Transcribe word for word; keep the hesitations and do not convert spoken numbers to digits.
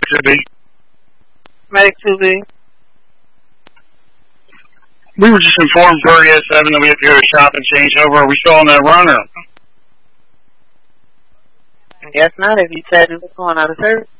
two B. Medic two B. We were just informed per E S seven that we have to go to shop and change over. Are we still on that run, or? I guess not, if you said it was going out of service.